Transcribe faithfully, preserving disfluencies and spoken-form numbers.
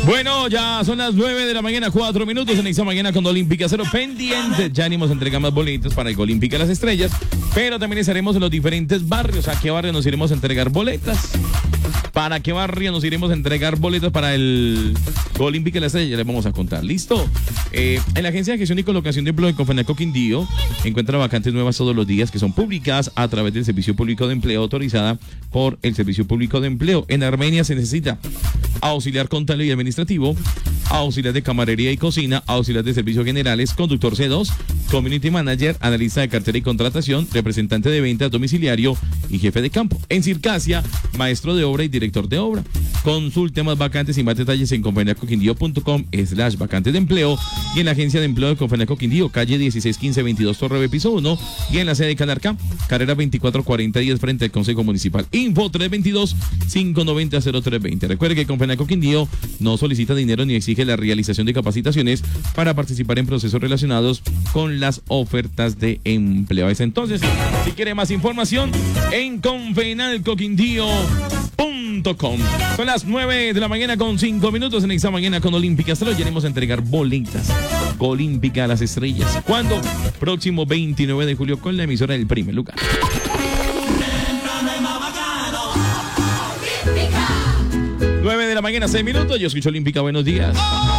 Bueno, ya son las nueve de la mañana, cuatro minutos en esta mañana con Olímpica Cero pendiente. Ya venimos a entregar más boletos para el Olímpica Las Estrellas, pero también estaremos en los diferentes barrios. ¿A qué barrio nos iremos a entregar boletas? ¿Para qué barrio nos iremos a entregar boletas para el Olímpica Las Estrellas? Ya les vamos a contar. ¿Listo? Eh, en la Agencia de Gestión y Colocación de Empleo de Confenaco Quindío encuentra vacantes nuevas todos los días que son publicadas a través del Servicio Público de Empleo autorizada por el Servicio Público de Empleo. En Armenia se necesita auxiliar contable y administrativo, auxiliar de camarería y cocina, auxiliar de servicios generales, conductor C dos, community manager, analista de cartera y contratación, representante de ventas domiciliario y jefe de campo. En Circasia, maestro de obra y director de obra. Consulte más vacantes y más detalles en confenacoquindío.com slash vacantes de empleo y en la agencia de empleo de Confenaco Quindío, calle dieciséis quince veintidós Torre B, piso uno, y en la sede de Calarcá, carrera veinticuatro cuarenta diez frente al Consejo Municipal. Info tres dos dos, cinco nueve cero, cero tres dos cero. Recuerde que Confenaco Quindío no solicita dinero ni exige la realización de capacitaciones para participar en procesos relacionados con las ofertas de empleo. Entonces, si quiere más información, en confenalco quindío punto com. Son las nueve de la mañana con cinco minutos en esta mañana con Olímpica. Hasta lo iremos a entregar boletas. Olímpica a Las Estrellas. ¿Cuándo? Próximo veintinueve de julio con la emisora del primer lugar. nueve de la mañana, seis minutos. Yo escucho Olímpica. Buenos días.